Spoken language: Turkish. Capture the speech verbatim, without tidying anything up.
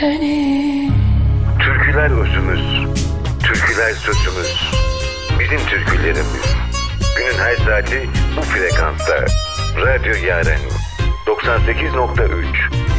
Türküler özümüz, türküler sözümüz, bizim türkülerimiz. Günün her saati bu frekansta. Radyo Yaren doksan sekiz nokta üç